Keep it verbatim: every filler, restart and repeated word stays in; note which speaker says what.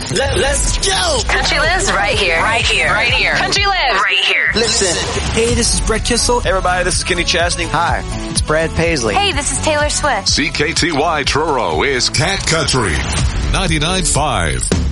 Speaker 1: Let, let's go.
Speaker 2: Country lives right here. Right here. Right here. Country lives right here.
Speaker 1: Listen. Hey, this is Brett Kissel.
Speaker 3: Hey, everybody, this is Kenny Chesney.
Speaker 4: Hi, it's Brad Paisley.
Speaker 2: Hey, this is Taylor Swift.
Speaker 5: C K T Y Truro is Cat Country ninety-nine point five.